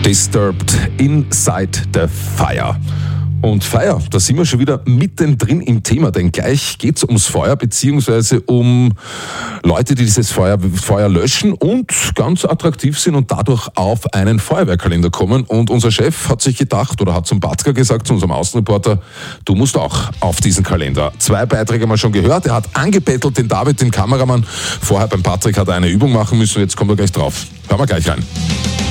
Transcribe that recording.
Disturbed Inside the Fire. Und Feuer, da sind wir schon wieder mittendrin im Thema, denn gleich geht's ums Feuer, beziehungsweise um Leute, die dieses Feuer löschen und ganz attraktiv sind und dadurch auf einen Feuerwehrkalender kommen. Und unser Chef hat sich gedacht oder hat zum Batzka gesagt, zu unserem Außenreporter, du musst auch auf diesen Kalender. 2 Beiträge haben wir schon gehört, er hat angebettelt den David, den Kameramann. Vorher beim Patrick hat er eine Übung machen müssen, jetzt kommt er gleich drauf. Hören wir gleich rein.